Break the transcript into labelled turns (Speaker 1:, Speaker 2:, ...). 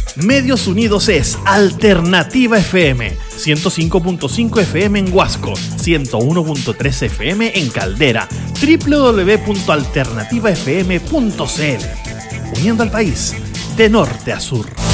Speaker 1: Medios Unidos es Alternativa FM, 105.5 FM en Huasco, 101.3 FM en Caldera, www.alternativafm.cl. Uniendo al país de norte a sur.